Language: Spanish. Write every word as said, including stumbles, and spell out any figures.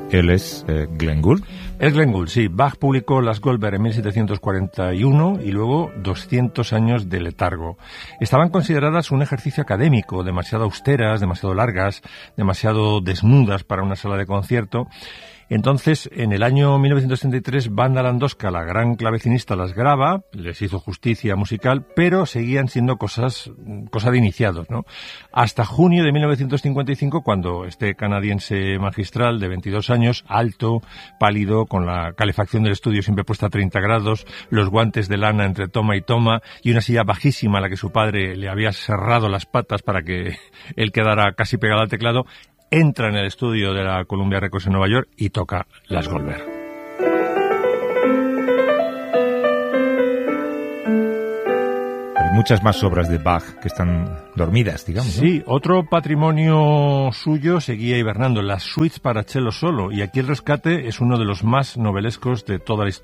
Él es eh, Glenn Gould. Es Glenn Gould, sí. Bach publicó las Goldberg en mil setecientos cuarenta y uno y luego doscientos años de letargo. Estaban consideradas un ejercicio académico, demasiado austeras, demasiado largas, demasiado desnudas para una sala de concierto. Entonces, en el año mil novecientos setenta y tres, Wanda Landowska, la gran clavecinista, las graba, les hizo justicia musical, pero seguían siendo cosas, cosa de iniciados, ¿no? Hasta junio de mil novecientos cincuenta y cinco, cuando este canadiense magistral de veintidós años, alto, pálido, con la calefacción del estudio siempre puesta a treinta grados, los guantes de lana entre toma y toma, y una silla bajísima a la que su padre le había cerrado las patas para que él quedara casi pegado al teclado, entra en el estudio de la Columbia Records en Nueva York y toca las Goldberg. Hay muchas más obras de Bach que están dormidas, digamos, ¿no? Sí, otro patrimonio suyo seguía hibernando, las suites para cello solo, y aquí el rescate es uno de los más novelescos de toda la historia.